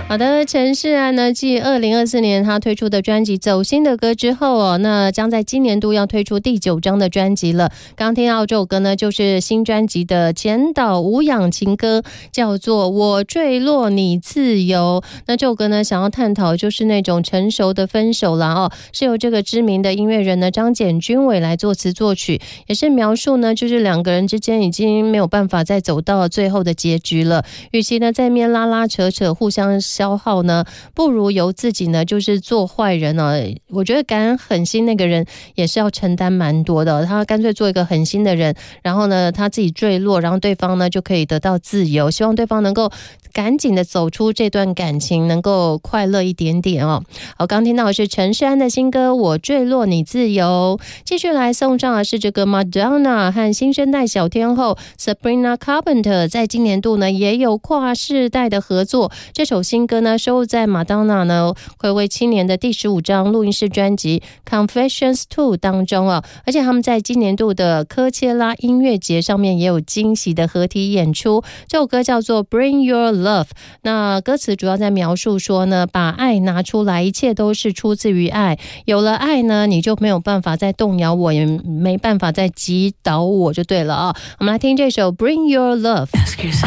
好的，陈势安呢，继2024年他推出的专辑《走心的歌》之后那将在今年度要推出第9张的专辑了。刚听到这首歌呢，就是新专辑的前导无氧情歌，叫做《我坠落你自由》。那这首歌呢，想要探讨就是那种成熟的分手啦是由这个知名的音乐人呢张简君伟来作词作曲，也是描述呢就是两个人之间已经没有办法再走到最后的结局了，与其呢在面拉拉扯扯互相消耗呢，不如由自己呢就是做坏人我觉得敢狠心那个人也是要承担蛮多的，他干脆做一个狠心的人，然后呢他自己坠落，然后对方呢就可以得到自由，希望对方能够赶紧的走出这段感情，能够快乐一点点好，刚听到的是陈势安的新歌《我坠落你自由》，继续来送上的是这个 Madonna 和新生代小天后 Sabrina Carpenter 在今年度呢也有跨世代的合作，这首新歌呢收录在 Madonna 呢睽违7年的第15张录音室专辑 Confessions 2 当中而且他们在今年度的科切拉音乐节上面也有惊喜的合体演出。这首歌叫做 Bring Your Love， 那歌词主要在描述说呢，把爱拿出来，一切都是出自于爱，有了爱呢你就没有办法再动摇我，也没办法再击倒我就对了我们来听这首 Bring Your Love。